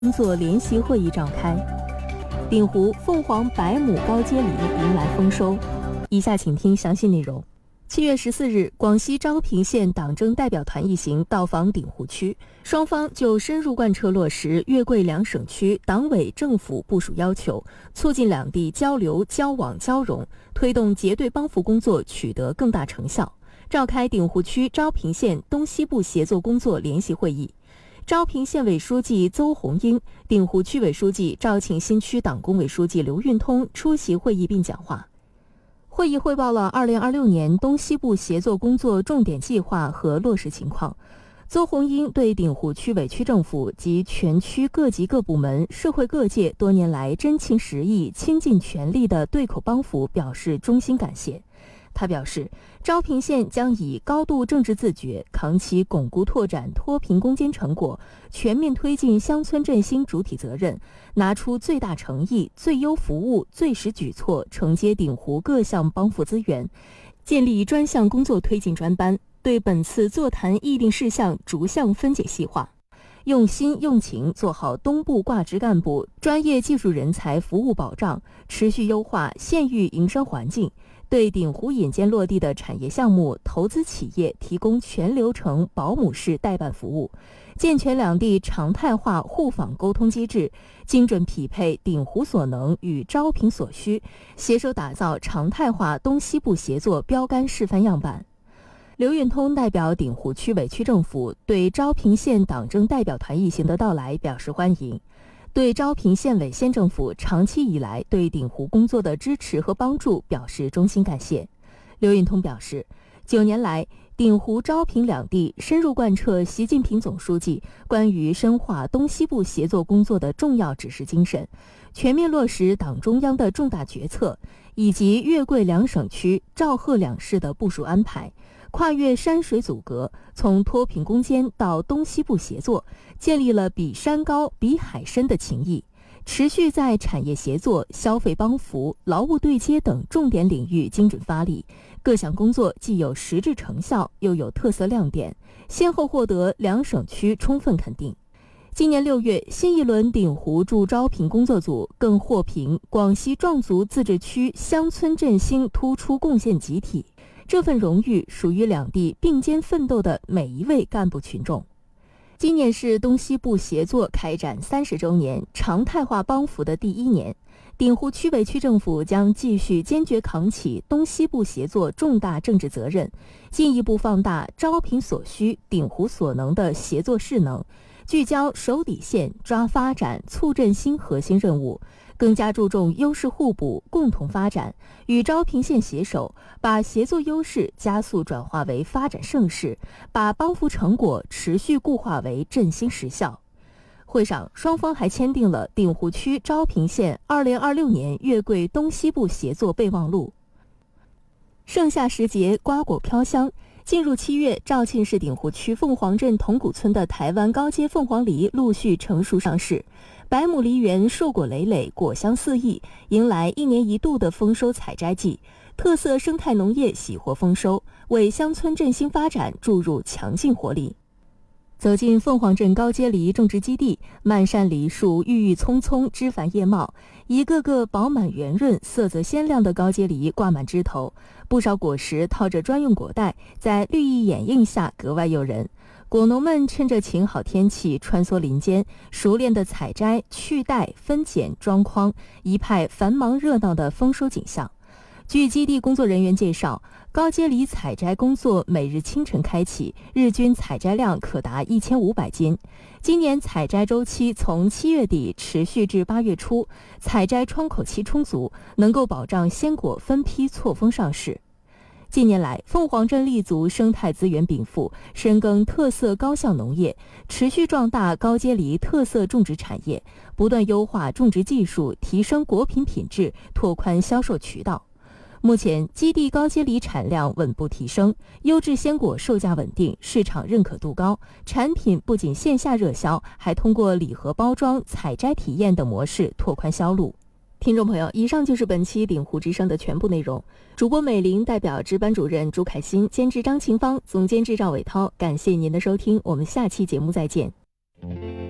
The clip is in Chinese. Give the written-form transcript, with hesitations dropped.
工作联席会议召开，鼎湖凤凰100亩高阶梨迎来丰收。以下请听详细内容。7月14日，广西昭平县党政代表团一行到访鼎湖区，双方就深入贯彻落实粤桂两省区党委政府部署要求，促进两地交流、交往、交融，推动结对帮扶工作取得更大成效，召开鼎湖区昭平县东西部协作工作联席会议。昭平县委书记邹红英、鼎湖区委书记肇庆新区党工委书记刘运通出席会议并讲话。会议汇报了2026年东西部协作工作重点计划和落实情况。邹红英对鼎湖区委区政府及全区各级各部门、社会各界多年来真情实意、倾尽全力的对口帮扶表示衷心感谢。他表示，昭平县将以高度政治自觉，扛起巩固拓展脱贫攻坚成果，全面推进乡村振兴主体责任，拿出最大诚意、最优服务、最实举措，承接鼎湖各项帮扶资源，建立专项工作推进专班，对本次座谈议定事项逐项分解细化，用心用情做好东部挂职干部、专业技术人才服务保障，持续优化县域营商环境，对鼎湖引荐落地的产业项目、投资企业提供全流程保姆式代办服务，健全两地常态化互访沟通机制，精准匹配鼎湖所能与昭平所需，携手打造常态化东西部协作标杆示范样板。刘运通代表鼎湖区委区政府对昭平县党政代表团一行的到来表示欢迎，对昭平县委县政府长期以来对鼎湖工作的支持和帮助表示衷心感谢。刘运通表示，9年来，鼎湖、昭平两地深入贯彻习近平总书记关于深化东西部协作工作的重要指示精神，全面落实党中央的重大决策以及粤桂两省区、肇贺两市的部署安排，跨越山水阻隔，从脱贫攻坚到东西部协作，建立了比山高、比海深的情谊，持续在产业协作、消费帮扶、劳务对接等重点领域精准发力，各项工作既有实质成效，又有特色亮点，先后获得两省区充分肯定。今年6月，新一轮鼎湖驻昭平工作组更获评广西壮族自治区乡村振兴突出贡献集体，这份荣誉属于两地并肩奋斗的每一位干部群众。今年是东西部协作开展30周年常态化帮扶的第1年，鼎湖区委区政府将继续坚决扛起东西部协作重大政治责任，进一步放大昭平所需、鼎湖所能的协作势能，聚焦守底线、抓发展、促振兴核心任务，更加注重优势互补、共同发展，与昭平县携手，把协作优势加速转化为发展盛世，把帮扶成果持续固化为振兴实效。会上，双方还签订了鼎湖区昭平县2026年粤桂东西部协作备忘录。盛夏时节，瓜果飘香。进入7月，肇庆市鼎湖区凤凰镇铜鼓村的台湾高阶凤凰梨陆续成熟上市，100亩梨园硕果累累，果香四溢，迎来1年1度的丰收采摘季，特色生态农业喜获丰收，为乡村振兴发展注入强劲活力。走进凤凰镇高阶梨种植基地，漫山梨树郁郁葱葱，枝繁叶茂，一个个饱满圆润、色泽鲜亮的高阶梨挂满枝头，不少果实套着专用果袋，在绿意掩映下格外诱人。果农们趁着晴好天气穿梭林间，熟练的采摘、去袋、分拣、装筐，一派繁忙热闹的丰收景象。据基地工作人员介绍，高阶梨采摘工作每日清晨开启，日均采摘量可达1500斤。今年采摘周期从7月底持续至8月初，采摘窗口期充足，能够保障鲜果分批错峰上市。近年来，凤凰镇立足生态资源禀赋，深耕特色高效农业，持续壮大高阶梨特色种植产业，不断优化种植技术，提升果品品质，拓宽销售渠道。目前，基地高阶梨产量稳步提升，优质鲜果售价稳定，市场认可度高。产品不仅线下热销，还通过礼盒包装、采摘体验等模式拓宽销路。听众朋友，以上就是本期鼎湖之声的全部内容。主播美玲代表值班主任朱凯欣，监制张晴芳，总监制赵伟涛，感谢您的收听，我们下期节目再见。